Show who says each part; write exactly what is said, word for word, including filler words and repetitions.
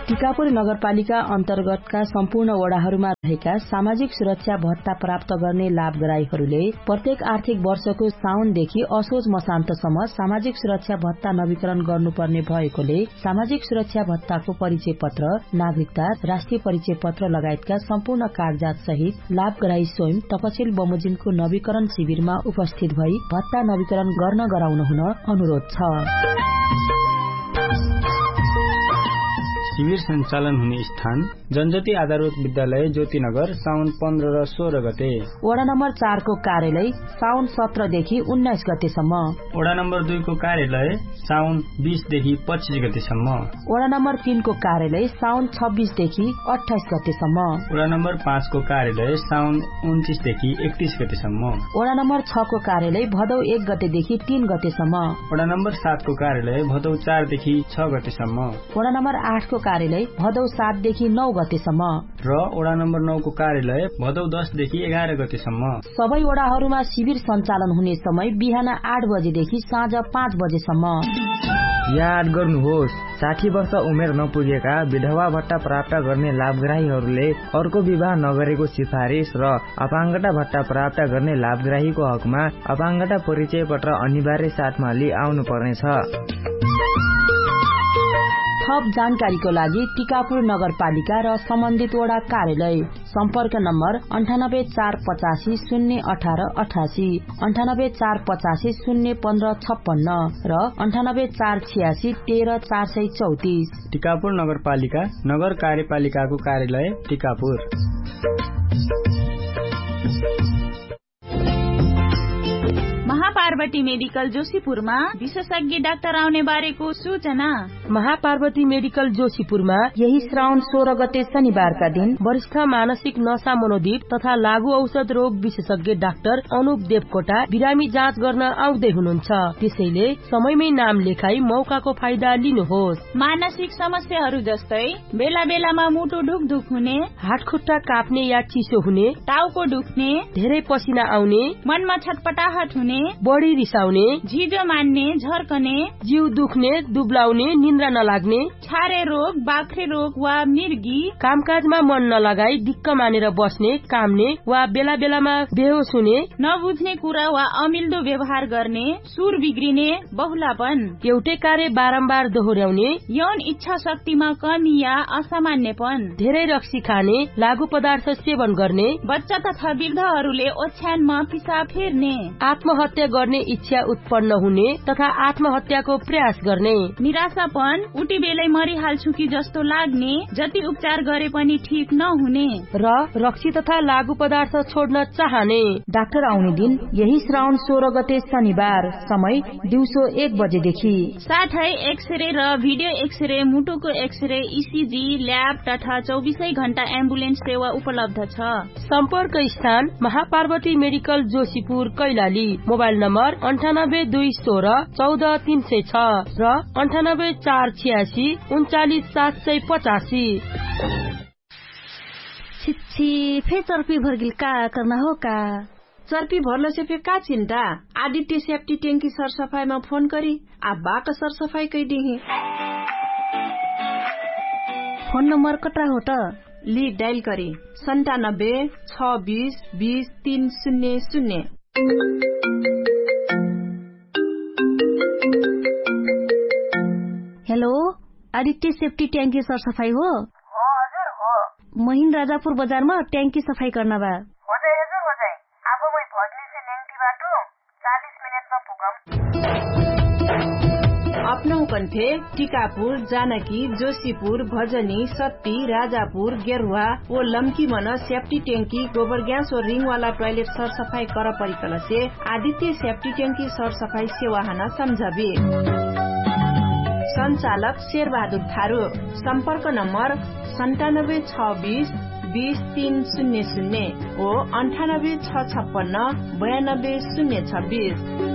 Speaker 1: टिकापुर नगरपालिका अन्तर्गतका सम्पूर्ण वडाहरूमा रहेका सामाजिक सुरक्षा भत्ता प्राप्त गर्ने लाभग्राहीहरूले प्रत्येक आर्थिक वर्षको साउनदेखि असोज मसान्तसम्म सामाजिक सुरक्षा भत्ता नवीकरण गर्नुपर्ने भएकोले सामाजिक सुरक्षा भत्ताको परिचय पत्र, नागरिकता, राष्ट्रिय परिचय पत्र लगायतका सम्पूर्ण कागजात सहित लाभग्राही स्वयं तपसिल बमोजिमको नवीकरण शिविरमा उपस्थित भई भत्ता नवीकरण गर्न गराउन हुन अनुरोध छ।
Speaker 2: शिविर सञ्चालन हुने स्थान जनजाति आधारभूत विद्यालय ज्योतिनगर साउन पन्ध्र र सोह्र गते।
Speaker 1: वडा नम्बर चारको कार्यालय साउन सत्रदेखि उन्नाइस गतेसम्म।
Speaker 2: वडा नम्बर दुईको कार्यालय साउन बीसदेखि पच्चीस गतेसम्म।
Speaker 1: वडा नम्बर तीनको कार्यालय साउन छब्बीसदेखि अठाइस गतेसम्म।
Speaker 2: वडा नम्बर पाँचको कार्यालय साउन उन्तिसदेखि एकतीस गतेसम्म।
Speaker 1: वडा नम्बर छको कार्यालय भदौ एक गतेदेखि तीन गतेसम्म।
Speaker 2: वडा नम्बर सातको कार्यालय भदौ चारदेखि छ गतेसम्म।
Speaker 1: वडा नम्बर आठको कार्यालय भदौ सातदेखि नौ गतेसम्म
Speaker 2: र वडा नम्बर नौको कार्यालय भदौ दसदेखि एघार गतेसम्म।
Speaker 1: सबै वडाहरूमा शिविर सञ्चालन हुने समय बिहान आठ बजेदेखि साँझ पाँच बजेसम्म।
Speaker 3: याद गर्नुहोस्, साठी वर्ष उमेर नपुगेका विधवा भत्ता प्राप्त गर्ने लाभग्राहीहरूले अर्को विवाह नगरेको सिफारिस र अपाङ्गता भत्ता प्राप्त गर्ने लाभग्राहीको हकमा अपाङ्गता परिचय पत्र अनिवार्य साथमा लिई आउनु पर्नेछ।
Speaker 1: थप जानकारीको लागि टिकापुर नगरपालिका र सम्बन्धित वडा कार्यालय सम्पर्क नम्बर अन्ठानब्बे चार पचासी शून्य अठार अठासी, अन्ठानब्बे चार पचासी शून्य पन्ध्र छप्पन्न र अन्ठानब्बे चार छियासी तेह्र चार सय चौतिस।
Speaker 2: टिकापुर नगरपालिका नगर कार्यपालिकाको कार्यालय टिकापुर।
Speaker 4: महापार्वती मेडिकल जोशीपुरमा विशेषज्ञ डाक्टर आउने बारेको सूचना।
Speaker 1: महापार्वती मेडिकल जोशीपुरमा यही श्रावण सोह्र गते शनिबारका दिन वरिष्ठ मानसिक नशा मनोदीप तथा लागू औषध रोग विशेषज्ञ डाक्टर अनुप देवकोटा बिरामी जाँच गर्न आउँदै हुनुहुन्छ। त्यसैले समयमै नाम लेखाई मौकाको फाइदा लिनुहोस्।
Speaker 4: मानसिक समस्याहरू जस्तै बेला बेलामा मुटु ढुकढुक हुने,
Speaker 1: हातखुट्टा काप्ने या चिसो हुने,
Speaker 4: टाउको दुख्ने,
Speaker 1: धेरै पसिना आउने,
Speaker 4: मनमा छटपटाहट हुने,
Speaker 1: बढी रिसाउने,
Speaker 4: झिजो मान्ने, झर्कने,
Speaker 1: जिउ दुख्ने, दुब्लाउने, निन्द्रा नलाग्ने,
Speaker 4: छारे रोग, बाख्रे रोग वा मिर्गी,
Speaker 1: कामकाजमा मन नलगाई दिक्क मानेर बस्ने, काम्ने वा बेला बेलामा बेहोस हुने,
Speaker 4: नबुझ्ने कुरा वा अमिल्दो व्यवहार गर्ने, सुर बिग्रिने, बहुलापन,
Speaker 1: एउटै कार्य बारम्बार दोहोर्याउने,
Speaker 4: यौन इच्छा शक्तिमा कमी या असामान्यपन,
Speaker 1: धेरै रक्सी खाने, लागू पदार्थ सेवन गर्ने,
Speaker 4: बच्चा तथा वृद्धहरूले ओछ्यानमा पिसाब फेर्ने,
Speaker 1: आत्महत्या गर्ने इच्छा उत्पन्न हुने तथा आत्महत्याको प्रयास गर्ने,
Speaker 4: निराशापन, उटी बेलै मरिहाल्छु कि जस्तो लाग्ने, जति उपचार गरे पनि ठीक नहुने
Speaker 1: र रक्सी तथा लागू पदार्थ छोड्न चाहने। डाक्टर आउने दिन यही श्रावण सोह्र गते शनिबार, समय दिउँसो एक बजेदेखि।
Speaker 4: साथै एक्सरे र भिडियो एक्सरे, मुटुको एक्सरे, इसिजी, ल्याब तथा चौबिसै घण्टा एम्बुलेन्स सेवा उपलब्ध छ।
Speaker 1: सम्पर्क स्थान Mahaparvati medical Joshipur Kailali. Mobile number अन्ठानब्बे दुई सोह्र चौध तीन सय छ र अन्ठानब्बे चार छियासी उन्चालिस सात सय पचासी।
Speaker 5: छिच्छी फे चर्पी भर्गिल का करना हो का
Speaker 6: चर्पी भरल से फिर का चिंता। आदित्य सेफ्टी टैंकी सरसफाई में फोन करी आप बाक सरसफाई कई दी।
Speaker 5: फोन नंबर कटा हो त
Speaker 6: ली डायल करी संतानब्बे छ बीस बीस तीन शून्य शून्य।
Speaker 5: हेलो, आदित्य सेफ्टी ट्याङ्की सरसफाई हो?
Speaker 7: हो हजुर हो।
Speaker 5: महिन राजापुर बजारमा ट्याङ्की सफाई गर्न बा।
Speaker 7: हो जाई हजुर हो जाई। अब मैं भजनी से नेंगटी बाटो चालीस मिनट में पुगम।
Speaker 6: अपनौ कन्थे टिकापुर, जानकी, जोशीपुर, भजनी, सत्ती, राजापुर, गेरुवा ओ लम्की मन सेफ्टी ट्याङ्की, गोबर ग्यास और रिंग वाला टॉयलेट सरसफाई कर परिकल से आदित्य सेफ्टी ट्याङ्की सरसफाई सेवा हना सम्झबे। संचालक शेरबहादुर थारू। संपर्क नम्बर संतानब्बे छ बीस बीस तीन शून्य शून्य ओ अंठानब्बे छ छप्पन्न बयानब्बे शून्य छब्बीस।